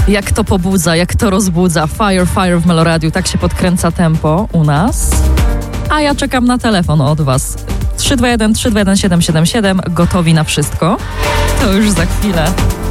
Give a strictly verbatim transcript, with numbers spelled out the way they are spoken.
Jak to pobudza, jak to rozbudza. Fire, fire w Meloradiu. Tak się podkręca tempo u nas. A ja czekam na telefon od was. trzy dwa jeden trzy dwa jeden siedem siedem siedem. Gotowi na wszystko? To już za chwilę.